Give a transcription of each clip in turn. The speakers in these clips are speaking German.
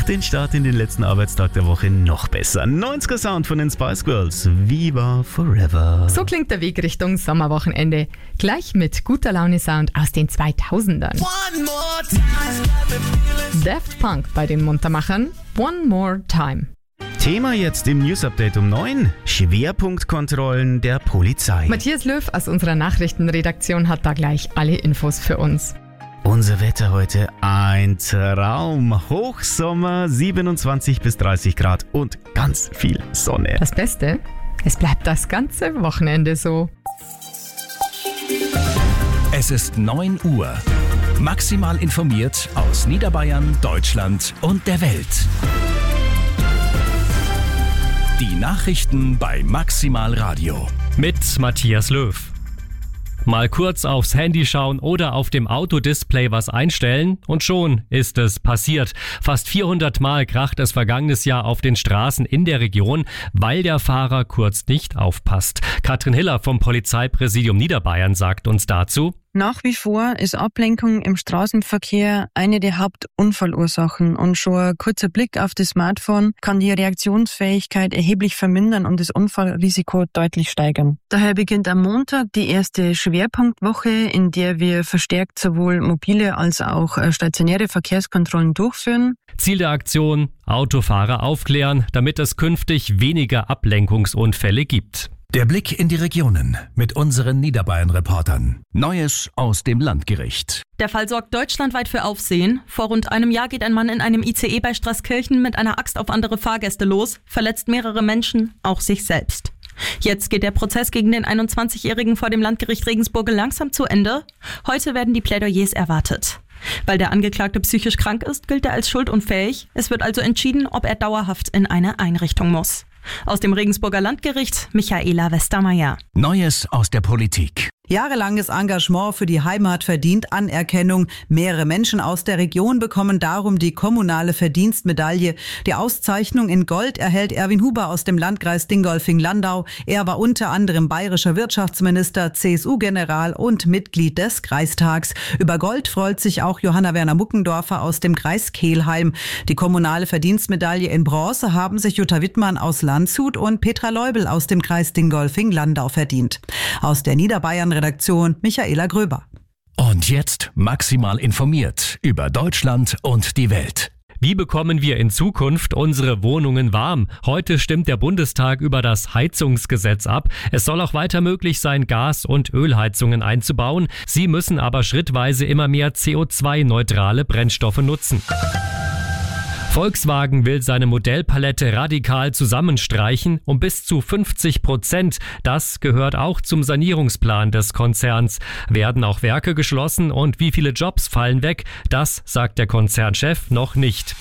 den Start in den letzten Arbeitstag der Woche noch besser. 90er Sound von den Spice Girls. Viva Forever. So klingt der Weg Richtung Sommerwochenende. Gleich mit guter Laune-Sound aus den 2000ern. Daft Punk bei den Muntermachern. One More Time. Thema jetzt im News-Update um 9. Schwerpunktkontrollen der Polizei. Matthias Löw aus unserer Nachrichtenredaktion hat da gleich alle Infos für uns. Unser Wetter heute ein Traum. Hochsommer, 27 bis 30 Grad und ganz viel Sonne. Das Beste, es bleibt das ganze Wochenende so. Es ist 9 Uhr. Maximal informiert aus Niederbayern, Deutschland und der Welt. Die Nachrichten bei Maximal Radio. Mit Matthias Löw. Mal kurz aufs Handy schauen oder auf dem Autodisplay was einstellen und schon ist es passiert. Fast 400 Mal kracht es vergangenes Jahr auf den Straßen in der Region, weil der Fahrer kurz nicht aufpasst. Katrin Hiller vom Polizeipräsidium Niederbayern sagt uns dazu: Nach wie vor ist Ablenkung im Straßenverkehr eine der Hauptunfallursachen und schon ein kurzer Blick auf das Smartphone kann die Reaktionsfähigkeit erheblich vermindern und das Unfallrisiko deutlich steigern. Daher beginnt am Montag die erste Schwerpunktwoche, in der wir verstärkt sowohl mobile als auch stationäre Verkehrskontrollen durchführen. Ziel der Aktion: Autofahrer aufklären, damit es künftig weniger Ablenkungsunfälle gibt. Der Blick in die Regionen mit unseren Niederbayern-Reportern. Neues aus dem Landgericht. Der Fall sorgt deutschlandweit für Aufsehen. Vor rund einem Jahr geht ein Mann in einem ICE bei Straßkirchen mit einer Axt auf andere Fahrgäste los, verletzt mehrere Menschen, auch sich selbst. Jetzt geht der Prozess gegen den 21-Jährigen vor dem Landgericht Regensburg langsam zu Ende. Heute werden die Plädoyers erwartet. Weil der Angeklagte psychisch krank ist, gilt er als schuldunfähig. Es wird also entschieden, ob er dauerhaft in eine Einrichtung muss. Aus dem Regensburger Landgericht, Michaela Westermeier. Neues aus der Politik. Jahrelanges Engagement für die Heimat verdient Anerkennung. Mehrere Menschen aus der Region bekommen darum die kommunale Verdienstmedaille. Die Auszeichnung in Gold erhält Erwin Huber aus dem Landkreis Dingolfing-Landau. Er war unter anderem bayerischer Wirtschaftsminister, CSU-General und Mitglied des Kreistags. Über Gold freut sich auch Johanna Werner Muckendorfer aus dem Kreis Kelheim. Die kommunale Verdienstmedaille in Bronze haben sich Jutta Wittmann aus Landshut und Petra Leubel aus dem Kreis Dingolfing-Landau verdient. Aus der Niederbayern-Redaktion Michaela Gröber. Und jetzt maximal informiert über Deutschland und die Welt. Wie bekommen wir in Zukunft unsere Wohnungen warm? Heute stimmt der Bundestag über das Heizungsgesetz ab. Es soll auch weiter möglich sein, Gas- und Ölheizungen einzubauen. Sie müssen aber schrittweise immer mehr CO2-neutrale Brennstoffe nutzen. Volkswagen will seine Modellpalette radikal zusammenstreichen, um bis zu 50%. Das gehört auch zum Sanierungsplan des Konzerns. Werden auch Werke geschlossen und wie viele Jobs fallen weg? Das sagt der Konzernchef noch nicht.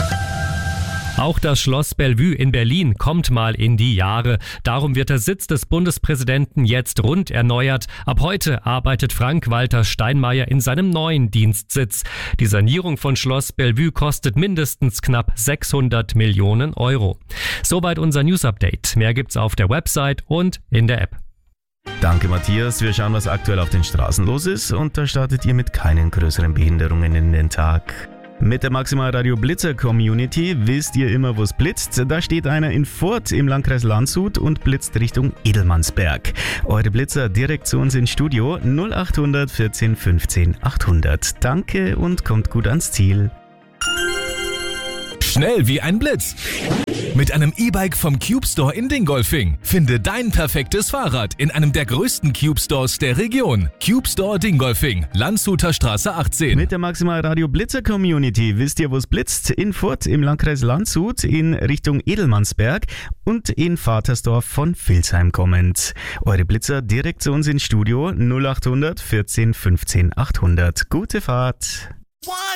Auch das Schloss Bellevue in Berlin kommt mal in die Jahre. Darum wird der Sitz des Bundespräsidenten jetzt rund erneuert. Ab heute arbeitet Frank-Walter Steinmeier in seinem neuen Dienstsitz. Die Sanierung von Schloss Bellevue kostet mindestens knapp 600 Millionen Euro. Soweit unser News-Update. Mehr gibt's auf der Website und in der App. Danke Matthias, wir schauen, was aktuell auf den Straßen los ist und da startet ihr mit keinen größeren Behinderungen in den Tag. Mit der Maximal Radio Blitzer Community wisst ihr immer, wo es blitzt. Da steht einer in Furth im Landkreis Landshut und blitzt Richtung Edelmannsberg. Eure Blitzer direkt zu uns ins Studio 0800 14 15 800. Danke und kommt gut ans Ziel. Schnell wie ein Blitz. Mit einem E-Bike vom Cube Store in Dingolfing. Finde dein perfektes Fahrrad in einem der größten Cube Stores der Region. Cube Store Dingolfing, Landshuter Straße 18. Mit der Maximal Radio Blitzer Community wisst ihr, wo es blitzt. In Furth im Landkreis Landshut in Richtung Edelmannsberg und in Vatersdorf von Vilsheim kommend. Eure Blitzer direkt zu uns ins Studio 0800 14 15 800. Gute Fahrt.